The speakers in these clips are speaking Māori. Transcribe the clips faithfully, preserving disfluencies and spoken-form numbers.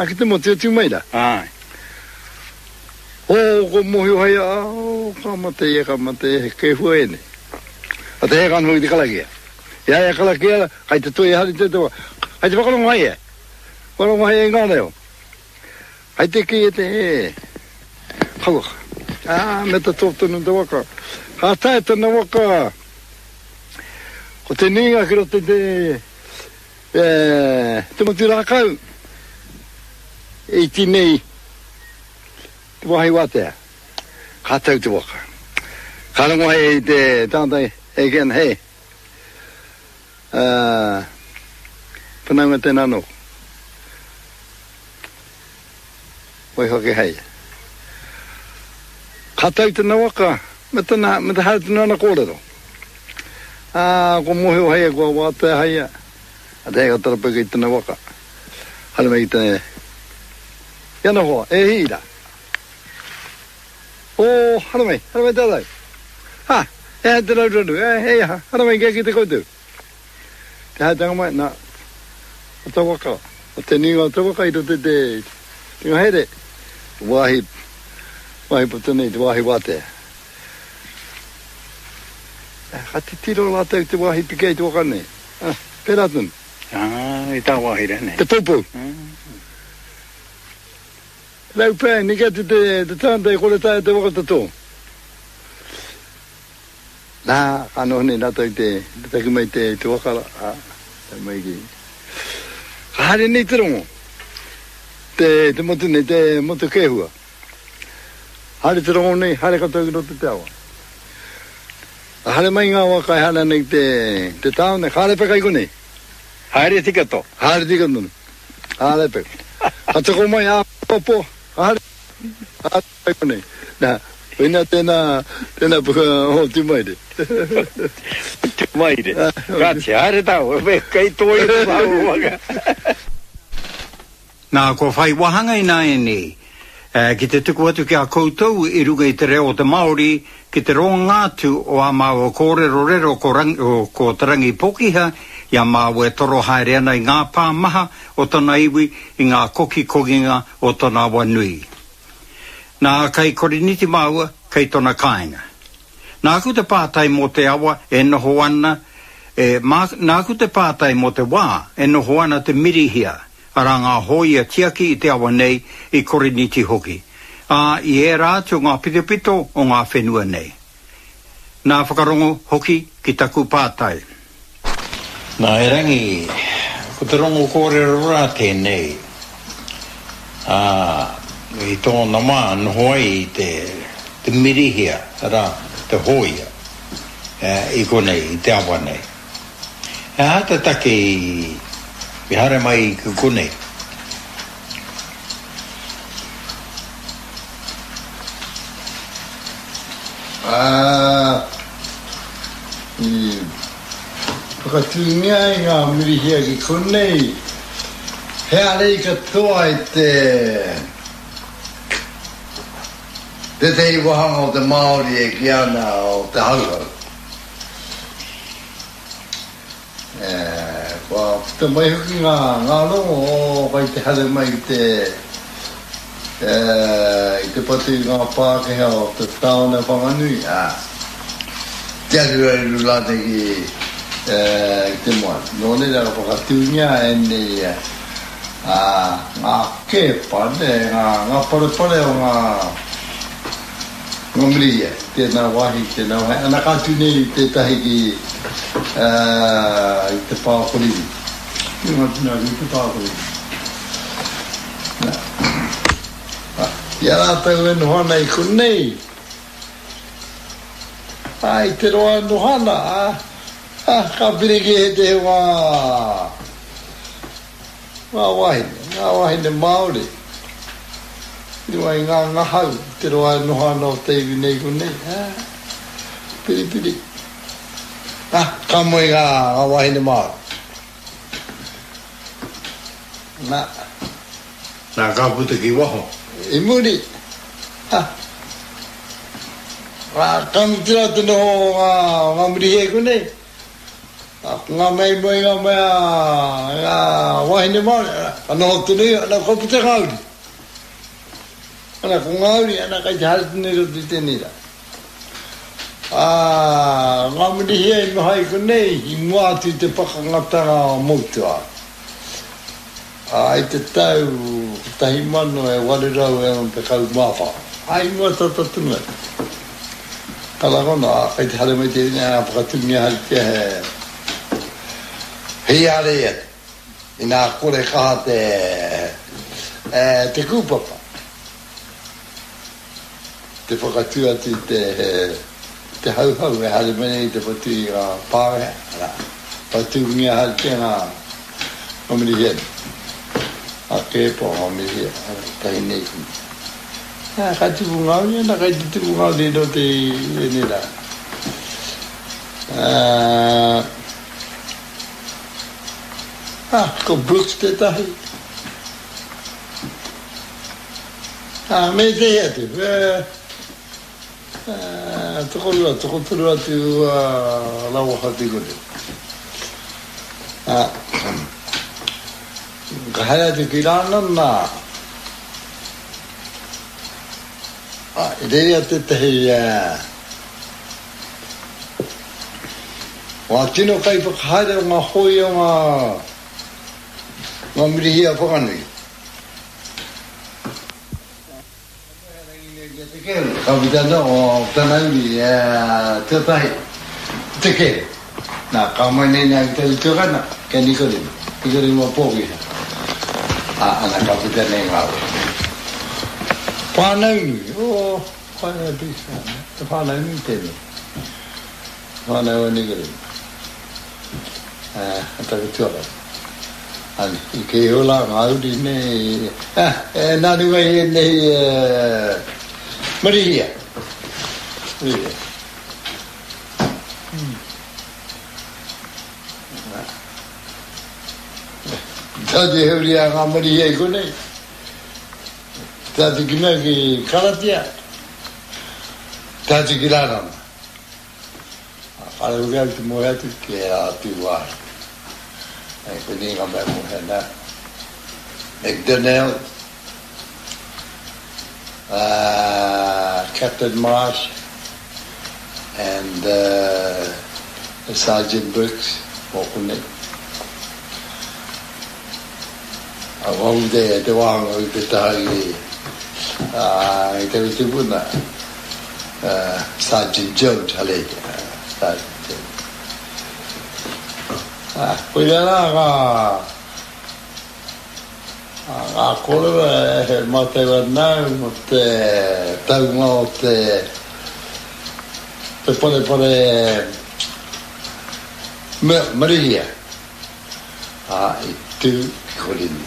あきてもつうまいだはいおこもよはやおかまてやかまてけふえねあてやかのいでからけやややからけやはいてとやはりてとはいてばこのまえこのまえがだよはいてけえてはわあめたととのどわかはたえとのわかこてにがくろっててえー、でもてらかういちねいわいわてかたうてわかかのまえいてたんだいえげんへいあプナンガテナノわいわけはいかたうてなわかまたなまたはずななこれどああこもよはやこわてはやあてがたらぺけいてなわかはるめいてねやなほえいだおおはるめはるめただいはえてらるるえいやはるめげきてこいてたたがまなたわかてにがたわかいとてててがへでわひわひぽてねわひわてはててろらててわひぴけいてわかんねあペラズンああいたわひれねてとぷライプにがててでたんでこれたえてわかったとなあのねなといてたくまいててわからあまいぎはれねてろもででもてねてもとけふわはれてろもねはれかといろってたわはれまいがわかいはらねてでたんねはれぺかいこねはれてかとはれてかのはれぺあとこまやぽぽはれはれこねなウナテナテナブほてまいでてまいでガチあれだおべかいといばわがなこファイワハンガイナイにえきててこてきあこうといるがいてれおてマオリきてろんがとおあまおこれろれろこらんおこたらんいポキはやまおえとろはれながパマハおとないういがこきこぎがおとなわぬいなかいこりにてまうかいとなかいがなくてパータイもてあわえのほわなえまなくてパータイもてわえのほわなてみりひやあらがほいやてやきいてあわねいいこりにてほきあいえらちょがピテピトおがフェヌアねなファカロンほききたくパータイなえらぎこてろんこれろらてねあいとなまんほいててみりひやらてほいやえいこねいてあわねあたたきやれまいくこねああいいかつにゃいがみりひやきこねいへあれいかとはいてでていごはんをてまおりえきやなおてはるはるえーわてまいふきががのおかいてはれまいてえーいてパティがパーケはおてたおねファンがぬいやじゃるえるらてきえーいてものねだかパカティニャえんねやああけぱねががパレパレおがngomri ya te na wahi te na wahi ana ka tu nei te tahi ki uh, te pā kori ki ngā tuna ki te pā kori ia rā tau e nohana i kunei ai te roa nohana ah, ka piriki he te wā ngā wahi ngā wahi ne Māori i wai ngā ngā hau te roa nohana o te iwi nei kunei ah, piri piri ah, ka moe ngā ngā wahi ne Māori nā nā ka puta ki waho i muri ah, ah, kam tira te noho ngā ngā muri he kunei ngā mei mei ngā mea ngā wahine maare ana hotuni ana kopute ngauri ana ko ngauri ana kai jharatini roti tenira ah ngā mini hia i mahai ko nei i muati te pakangatanga moutua ai te tau tahi mano e warirau e on te kau mawha ai mua tatatuna kala kona ai te hale mai te ina pakatungia hali te he hei are e ina kore kaha te te kūpapa te whakatua ti te te hau hau e hale mai te patu i a pāre patungia hali te ngā omiri hene a kepo omiri hene tahi nei Ah, kai tu ngau ni na kai tu ngau de do te ni la. Ah. Ah, ko Brooks te tahi. Ah, me te ya tu. Ah, to ko lo to ko tu lo tu la wa hati ko de. Ah. Gaya de kirana na. Ah, idea te te ya. Wa tino kai pa haere nga hoia nga nga mrihia pakani. Kapitana o tanai ya te tai te ke na kamane na te te kana ke ni ko ni ko ni mo pogi. Ah, ana kapitana nga. Whanau, oh, whanau bisa, te whanau ni tēne. Whanau ni gari. Ah, ataku tuara. Ani, i ke hola ngauri nei, ah, e nani mai nei, Marihia. Marihia. Tadi heuria ngā Marihia i konei. Tati kina ki karatia, tati ki rānana. Kare urea ki moheatu ki e atu wāri. Ai kuni ngā mea mohena. McDonnell, uh, Captain Marsh, and uh, Sergeant Brooks, mokune. Awau te te wānga i te tahi Ah, i te witu puna Sergeant Jones hale Sergeant Jones Ah, koe rana ka Ngā kōrewa e mā te wanau mo te taunga o te te pare pare Marihia Ah, i tū korini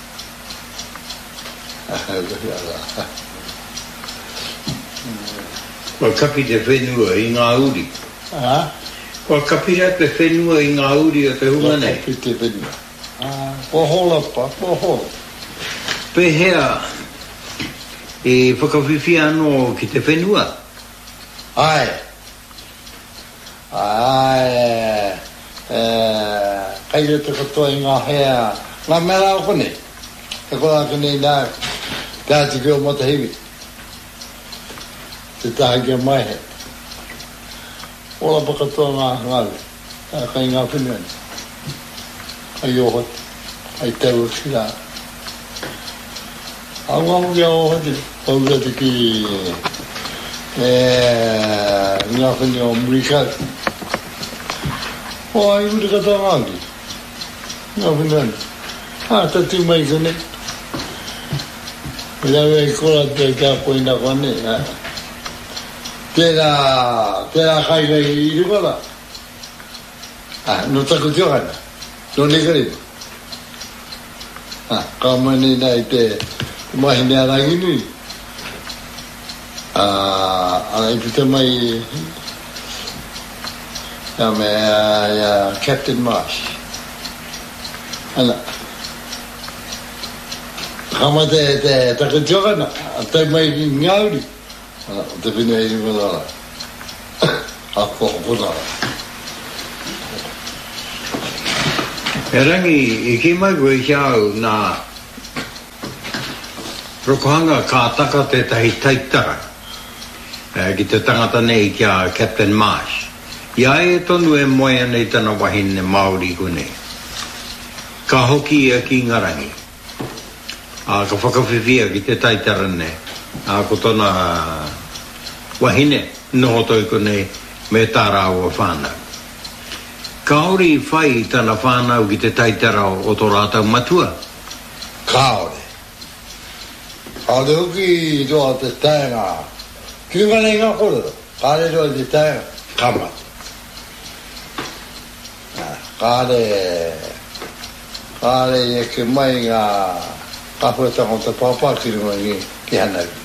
Kua kapi te whenua i ngā uri. Ah? Kua kapi rā te whenua i ngā uri o te hunga nei. Kua kapi te whenua. Ah, kua hola pa, kua hola. Pehea e whakawhiwhi anō ki te whenua. Ai. Ai. E, kaire te katoa i ngā hea. Ngā mera o kone. Te kola kone i nā. Te ati kio mata hiwi. Te taha kia mai he. Ola pa katoa ngā ngāwe. Kai ngā whenua ni. Ai ohot. Ai tau whira. Au ngā kia ohot. Paura te ki e, ngā whenua o Murikau. O ai uri katoa ngāki. Ngā whenua ni. Ah, tatu mai kone. Pera e kora te kia koina kone. Tērā, tērā kai kai i rukara. Ah, no taku tiokana. No nekarima. Ah, ka mani nai te mahine arangi nui. Ah, ana i pita mai ya me ya Captain Marsh. Ana. Kama te te taku tiokana. Te mai ki ngauri. Ana, te pina i rukara. Ako, ako, Erangi, i ki mai koe hiau nā rokohanga ka taka te tahi taitara. Uh, ki te tangata nei kia Captain Marsh. Ia e tonu e moea nei tana wahine Māori kone. Ka hoki e ki ngarangi. Uh, ka whakawhiwhia ki te taitara nei. Uh, ko tona uh, wahine noho toi kone me tāra o whānau. Kaori whai tana whānau ki te taitara o tō rātau matua? Kaore. Kaore hoki roa te taenga. Kiunga nei ngā kororo. Kāre roa te taenga. Kamata. Kāre... Kāre e ke mai ngā... Kāpuetanga o te pāpā ki runga ki hanau.